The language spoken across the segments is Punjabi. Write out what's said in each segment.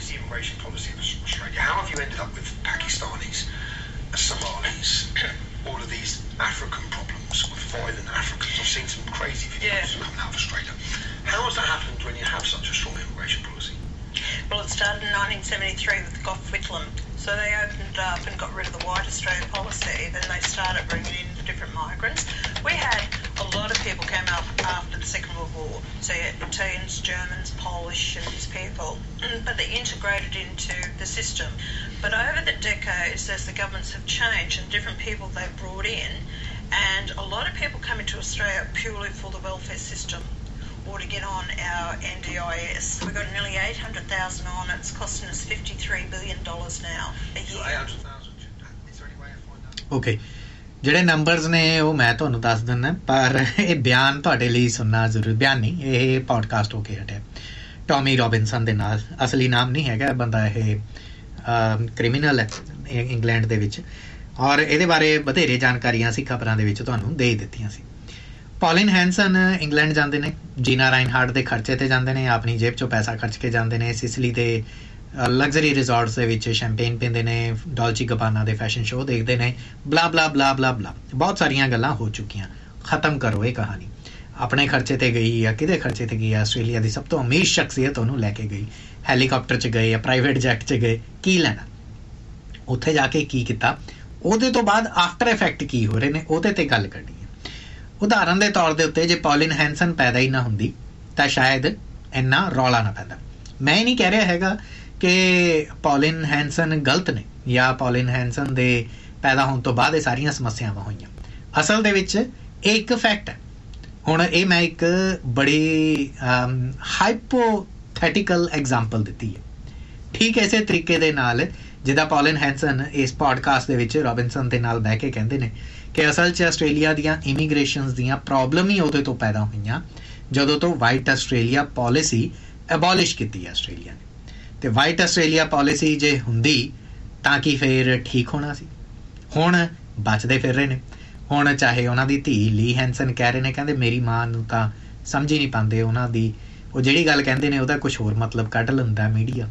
the immigration policy of Australia? How have you ended up with Pakistanis, Somalis, all of these African problems with violent Africans? I've seen some crazy videos coming out of Australia. How has that happened when you have such a strong immigration policy? Well, it started in 1973 with Gough Whitlam. So they opened up and got rid of the White Australia policy. Then they started bringing in the different migrants. We had a lot of people came out after the Second World War. So you had Italians, Germans, Polish and these people. But they integrated into the system. But over the decades, as the governments have changed and different people they've brought in, and a lot of people come into Australia purely for the welfare system or to get on our NDIS. We've got nearly 800,000 on. It's costing us $53 billion now a year. So 800,000. Is there any way to find out? Okay. ਜਿਹੜੇ ਨੰਬਰਸ ਨੇ ਉਹ ਮੈਂ ਤੁਹਾਨੂੰ ਦੱਸ ਦਿੰਦਾ, ਪਰ ਇਹ ਬਿਆਨ ਤੁਹਾਡੇ ਲਈ ਸੁਣਨਾ ਜ਼ਰੂਰੀ। ਬਿਆਨ ਨਹੀਂ, ਇਹ ਪੋਡਕਾਸਟ ਹੋ ਕੇ ਹਟਿਆ ਟੌਮੀ ਰੋਬਿਨਸਨ ਦੇ ਨਾਲ। ਅਸਲੀ ਨਾਮ ਨਹੀਂ ਹੈਗਾ ਬੰਦਾ, ਇਹ ਕ੍ਰਿਮੀਨਲ ਹੈ ਇੰਗਲੈਂਡ ਦੇ ਵਿੱਚ, ਔਰ ਇਹਦੇ ਬਾਰੇ ਬਥੇਰੇ ਜਾਣਕਾਰੀਆਂ ਅਸੀਂ ਖਬਰਾਂ ਦੇ ਵਿੱਚ ਤੁਹਾਨੂੰ ਦੇ ਦਿੱਤੀਆਂ ਸੀ। ਪੌਲਿਨ ਹੈਂਸਨ ਇੰਗਲੈਂਡ ਜਾਂਦੇ ਨੇ, ਜੀਨਾ ਰਾਈਨਹਾਰਟ ਦੇ ਖਰਚੇ 'ਤੇ ਜਾਂਦੇ ਨੇ, ਆਪਣੀ ਜੇਬ 'ਚੋਂ ਪੈਸਾ ਖਰਚ ਕੇ ਜਾਂਦੇ ਨੇ, ਸਿਸਲੀ ਦੇ ਲਗਜ਼ਰੀ ਰਿਜ਼ੋਰਟਸ ਦੇ ਵਿੱਚ ਸ਼ੈਂਪੇਨ ਪੀਂਦੇ ਨੇ, ਡੋਲਚੀ ਗਬਾਨਾ ਦੇ ਫੈਸ਼ਨ ਸ਼ੋਅ ਦੇਖਦੇ ਨੇ, ਬਲਾ ਬਲਾ ਬਲਾ ਬਲਾ ਬਲਾ। ਬਹੁਤ ਸਾਰੀਆਂ ਗੱਲਾਂ ਹੋ ਚੁੱਕੀਆਂ। ਖਤਮ ਕਰੋ ਇਹ ਕਹਾਣੀ। ਆਪਣੇ ਖਰਚੇ 'ਤੇ ਗਈ ਜਾਂ ਕਿਹਦੇ ਖਰਚੇ 'ਤੇ ਗਈ? ਆਸਟ੍ਰੇਲੀਆ ਦੀ ਸਭ ਤੋਂ ਅਮੀਰ ਸ਼ਖਸੀਅਤ ਉਹਨੂੰ ਲੈ ਕੇ ਗਈ, ਹੈਲੀਕਾਪਟਰ 'ਚ ਗਏ ਜਾਂ ਪ੍ਰਾਈਵੇਟ ਜੈਟ 'ਚ ਗਏ, ਕੀ ਲੈਣਾ? ਉੱਥੇ ਜਾ ਕੇ ਕੀ ਕੀਤਾ? ਉਹਦੇ ਤੋਂ ਬਾਅਦ ਆਫਟਰ ਇਫੈਕਟ ਕੀ ਹੋ ਰਹੇ ਨੇ, ਉਹਦੇ 'ਤੇ ਗੱਲ ਕਰਨੀ ਹੈ। ਉਦਾਹਰਨ ਦੇ ਤੌਰ ਦੇ ਉੱਤੇ ਜੇ ਪੌਲਿਨ ਹੈਂਸਨ ਪੈਦਾ ਹੀ ਨਾ ਹੁੰਦੀ ਤਾਂ ਸ਼ਾਇਦ ਇੰਨਾ ਰੌਲਾ ਨਾ ਪੈਂਦਾ। ਮੈਂ ਇਹ ਨਹੀਂ ਕਹਿ ਰਿਹਾ ਹੈਗਾ ਕਿ ਪੌਲਿਨ ਹੈਂਸਨ ਗਲਤ ਨੇ ਜਾਂ ਪੌਲਿਨ ਹੈਂਸਨ ਦੇ ਪੈਦਾ ਹੋਣ ਤੋਂ ਬਾਅਦ ਇਹ ਸਾਰੀਆਂ ਸਮੱਸਿਆਵਾਂ ਹੋਈਆਂ। ਅਸਲ ਦੇ ਵਿੱਚ ਇਹ ਇੱਕ ਫੈਕਟ ਹੈ। ਹੁਣ ਇਹ ਮੈਂ ਇੱਕ ਬੜੀ ਹਾਈਪੋਥੈਟੀਕਲ ਐਗਜ਼ਾਮਪਲ ਦਿੱਤੀ ਹੈ। ਠੀਕ ਇਸੇ ਤਰੀਕੇ ਦੇ ਨਾਲ ਜਿੱਦਾਂ ਪੌਲਿਨ ਹੈਂਸਨ ਇਸ ਪੋਡਕਾਸਟ ਦੇ ਵਿੱਚ ਰੋਬਿਨਸਨ ਦੇ ਨਾਲ ਬਹਿ ਕੇ ਕਹਿੰਦੇ ਨੇ ਕਿ ਅਸਲ 'ਚ ਆਸਟ੍ਰੇਲੀਆ ਦੀਆਂ ਇਮੀਗ੍ਰੇਸ਼ਨਸ ਦੀਆਂ ਪ੍ਰੋਬਲਮ ਹੀ ਉਹਦੇ ਤੋਂ ਪੈਦਾ ਹੋਈਆਂ ਜਦੋਂ ਤੋਂ ਵਾਈਟ ਆਸਟ੍ਰੇਲੀਆ ਪੋਲਿਸੀ ਐਬੋਲਿਸ਼ ਕੀਤੀ ਆਸਟ੍ਰੇਲੀਆ ਨੇ। ਅਤੇ ਵਾਈਟ ਆਸਟ੍ਰੇਲੀਆ ਪੋਲਿਸੀ ਜੇ ਹੁੰਦੀ ਤਾਂ ਕੀ ਫਿਰ ਠੀਕ ਹੋਣਾ ਸੀ? ਹੁਣ ਬਚਦੇ ਫਿਰ ਰਹੇ ਨੇ। ਹੁਣ ਚਾਹੇ ਉਹਨਾਂ ਦੀ ਧੀ ਲੀ ਹੈਂਸਨ ਕਹਿ ਰਹੇ ਨੇ, ਕਹਿੰਦੇ ਮੇਰੀ ਮਾਂ ਨੂੰ ਤਾਂ ਸਮਝ ਹੀ ਨਹੀਂ ਪਾਉਂਦੇ, ਉਹਨਾਂ ਦੀ ਉਹ ਜਿਹੜੀ ਗੱਲ ਕਹਿੰਦੇ ਨੇ ਉਹਦਾ ਕੁਛ ਹੋਰ ਮਤਲਬ ਕੱਢ ਲੈਂਦਾ ਮੀਡੀਆ।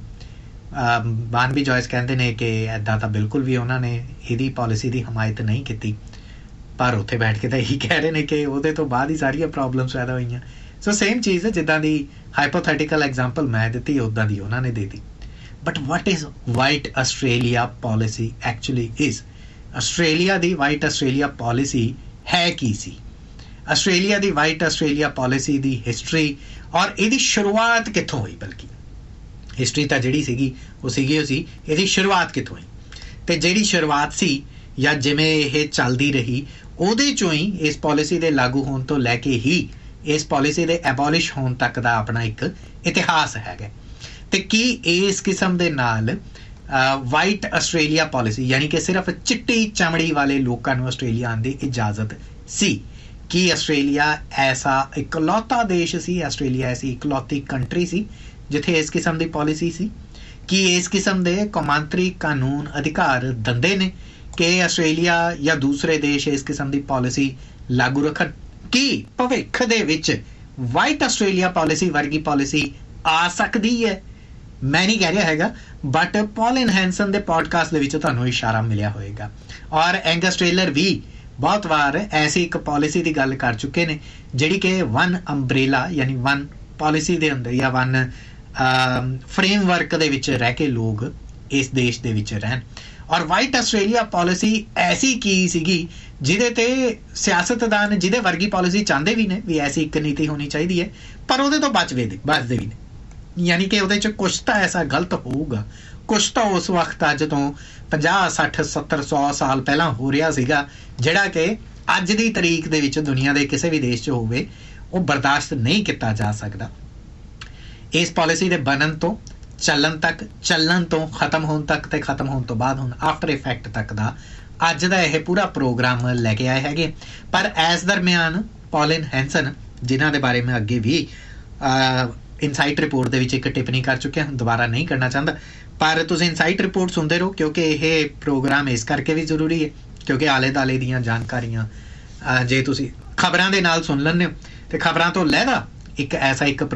ਬਾਨਬੀ ਜੋਇਸ ਕਹਿੰਦੇ ਨੇ ਕਿ ਇੱਦਾਂ ਤਾਂ ਬਿਲਕੁਲ ਵੀ ਉਹਨਾਂ ਨੇ ਇਹਦੀ ਪੋਲਿਸੀ ਦੀ ਹਮਾਇਤ ਨਹੀਂ ਕੀਤੀ, ਪਰ ਉੱਥੇ ਬੈਠ ਕੇ ਤਾਂ ਇਹੀ ਕਹਿ ਰਹੇ ਨੇ ਕਿ ਉਹਦੇ ਤੋਂ ਬਾਅਦ ਹੀ ਸਾਰੀਆਂ ਪ੍ਰੋਬਲਮਸ ਪੈਦਾ ਹੋਈਆਂ। ਸੋ ਸੇਮ ਚੀਜ਼ ਹੈ, ਜਿੱਦਾਂ ਦੀ ਹਾਈਪੋਥੈਟੀਕਲ ਐਗਜ਼ਾਮਪਲ ਮੈਂ ਦਿੱਤੀ ਉੱਦਾਂ ਦੀ ਉਹਨਾਂ ਨੇ ਦੇ ਦਿੱਤੀ। But what is white Australia policy actually is? Australia the white Australia policy ਹੈ ਕੀ ਸੀ? ਆਸਟ੍ਰੇਲੀਆ ਦੀ ਵਾਈਟ ਆਸਟ੍ਰੇਲੀਆ ਪੋਲਿਸੀ ਦੀ ਹਿਸਟਰੀ ਔਰ ਇਹਦੀ ਸ਼ੁਰੂਆਤ ਕਿੱਥੋਂ ਹੋਈ? ਬਲਕਿ ਹਿਸਟਰੀ ਤਾਂ ਜਿਹੜੀ ਸੀਗੀ ਉਹ ਸੀਗੀ, ਇਹਦੀ ਸ਼ੁਰੂਆਤ ਕਿੱਥੋਂ ਹੋਈ? ਅਤੇ ਜਿਹੜੀ ਸ਼ੁਰੂਆਤ ਸੀ ਜਾਂ ਜਿਵੇਂ ਇਹ ਚੱਲਦੀ ਰਹੀ ਉਹਦੇ 'ਚੋਂ ਹੀ ਇਸ ਪੋਲਿਸੀ ਦੇ ਲਾਗੂ ਹੋਣ ਤੋਂ ਲੈ ਕੇ ਹੀ ਇਸ ਪੋਲਿਸੀ ਦੇ ਐਬੋਲਿਸ਼ ਹੋਣ ਤੱਕ ਦਾ ਆਪਣਾ ਇੱਕ ਇਤਿਹਾਸ ਹੈਗਾ। ਅਤੇ ਕੀ ਇਸ ਕਿਸਮ ਦੇ ਨਾਲ ਵਾਈਟ ਆਸਟ੍ਰੇਲੀਆ ਪੋਲਿਸੀ ਯਾਨੀ ਕਿ ਸਿਰਫ ਚਿੱਟੀ ਚਮੜੀ ਵਾਲੇ ਲੋਕਾਂ ਨੂੰ ਆਸਟ੍ਰੇਲੀਆ ਆਉਣ ਦੀ ਇਜਾਜ਼ਤ ਸੀ? ਕੀ ਆਸਟ੍ਰੇਲੀਆ ਐਸਾ ਇਕਲੌਤਾ ਦੇਸ਼ ਸੀ, ਆਸਟ੍ਰੇਲੀਆ ਐਸੀ ਇਕਲੌਤੀ ਕੰਟਰੀ ਸੀ ਜਿੱਥੇ ਇਸ ਕਿਸਮ ਦੀ ਪੋਲਿਸੀ ਸੀ? ਕੀ ਇਸ ਕਿਸਮ ਦੇ ਕੌਮਾਂਤਰੀ ਕਾਨੂੰਨ ਅਧਿਕਾਰ ਦਿੰਦੇ ਨੇ ਕਿ ਆਸਟ੍ਰੇਲੀਆ ਜਾਂ ਦੂਸਰੇ ਦੇਸ਼ ਇਸ ਕਿਸਮ ਦੀ ਪੋਲਿਸੀ ਲਾਗੂ ਰੱਖਣ? ਕੀ ਭਵਿੱਖ ਦੇ ਵਿੱਚ ਵਾਈਟ ਆਸਟ੍ਰੇਲੀਆ ਪੋਲਿਸੀ ਵਰਗੀ ਪੋਲਿਸੀ ਆ ਸਕਦੀ ਹੈ? ਮੈਂ ਨਹੀਂ ਕਹਿ ਰਿਹਾ ਹੈਗਾ, ਬਟ ਪੌਲਿਨ ਹੈਂਸਨ ਦੇ ਪੋਡਕਾਸਟ ਦੇ ਵਿੱਚ ਤੁਹਾਨੂੰ ਇਸ਼ਾਰਾ ਮਿਲਿਆ ਹੋਏਗਾ। ਔਰ ਐਂਗਸ ਟੇਲਰ ਵੀ ਬਹੁਤ ਵਾਰ ਐਸੀ ਇੱਕ ਪੋਲਿਸੀ ਦੀ ਗੱਲ ਕਰ ਚੁੱਕੇ ਨੇ ਜਿਹੜੀ ਕਿ ਵਨ ਅੰਬਰੇਲਾ ਯਾਨੀ ਵਨ ਪੋਲਿਸੀ ਦੇ ਅੰਦਰ ਜਾਂ ਵਨ ਫਰੇਮਵਰਕ ਦੇ ਵਿੱਚ ਰਹਿ ਕੇ ਲੋਕ ਇਸ ਦੇਸ਼ ਦੇ ਵਿੱਚ ਰਹਿਣ। ਔਰ ਵਾਈਟ ਆਸਟ੍ਰੇਲੀਆ ਪੋਲਿਸੀ ਐਸੀ ਕੀ ਸੀਗੀ ਜਿਹਦੇ 'ਤੇ ਸਿਆਸਤਦਾਨ ਜਿਹਦੇ ਵਰਗੀ ਪੋਲਿਸੀ ਚਾਹੁੰਦੇ ਵੀ ਨੇ ਵੀ ਐਸੀ ਇੱਕ ਨੀਤੀ ਹੋਣੀ ਚਾਹੀਦੀ ਹੈ, ਪਰ ਉਹਦੇ ਤੋਂ ਬਚਦੇ ਵੀ ਨੇ। ਯਾਨੀ ਕਿ ਉਹਦੇ 'ਚ ਕੁਛ ਤਾਂ ਐਸਾ ਗਲਤ ਹੋਊਗਾ, ਕੁਛ ਤਾਂ ਉਸ ਵਕਤ ਅੱਜ ਤੋਂ 50, 60, 70, 100 ਸਾਲ ਪਹਿਲਾਂ ਹੋ ਰਿਹਾ ਸੀਗਾ ਜਿਹੜਾ ਕਿ ਅੱਜ ਦੀ ਤਰੀਕ ਦੇ ਵਿੱਚ ਦੁਨੀਆ ਦੇ ਕਿਸੇ ਵੀ ਦੇਸ਼ 'ਚ ਹੋਵੇ ਉਹ ਬਰਦਾਸ਼ਤ ਨਹੀਂ ਕੀਤਾ ਜਾ ਸਕਦਾ। ਇਸ ਪੋਲਿਸੀ ਦੇ ਬਣਨ ਤੋਂ ਚੱਲਣ ਤੋਂ ਖਤਮ ਹੋਣ ਤੱਕ ਤੇ ਖਤਮ ਹੋਣ ਤੋਂ ਬਾਅਦ ਹੁਣ ਆਫਟਰ ਇਫੈਕਟ ਤੱਕ ਦਾ ਅੱਜ ਦਾ ਇਹ ਪੂਰਾ ਪ੍ਰੋਗਰਾਮ ਲੈ ਕੇ ਆਏ ਹੈਗੇ। ਪਰ ਇਸ ਦਰਮਿਆਨ ਪੌਲਿਨ ਹੈਂਸਨ ਜਿਨ੍ਹਾਂ ਦੇ ਬਾਰੇ ਮੈਂ ਅੱਗੇ ਵੀ ਇਨਸਾਈਟ ਰਿਪੋਰਟ ਦੇ ਵਿੱਚ ਇੱਕ ਟਿੱਪਣੀ ਕਰ ਚੁੱਕਿਆ, ਹੁਣ ਦੁਬਾਰਾ ਨਹੀਂ ਕਰਨਾ ਚਾਹੁੰਦਾ, ਪਰ ਤੁਸੀਂ ਇਨਸਾਈਟ ਰਿਪੋਰਟ ਸੁਣਦੇ ਰਹੋ ਕਿਉਂਕਿ ਇਹ ਪ੍ਰੋਗਰਾਮ ਇਸ ਕਰਕੇ ਵੀ ਜ਼ਰੂਰੀ ਹੈ ਕਿਉਂਕਿ ਆਲੇ ਦੁਆਲੇ ਦੀਆਂ ਜਾਣਕਾਰੀਆਂ ਜੇ ਤੁਸੀਂ ਖਬਰਾਂ ਦੇ ਨਾਲ ਸੁਣ ਲੈਂਦੇ ਹੋ ਤੇ ਖਬਰਾਂ ਤੋਂ ਲਹਿਦਾ ਇੱਕ ਐਸਾ ਇੱਕ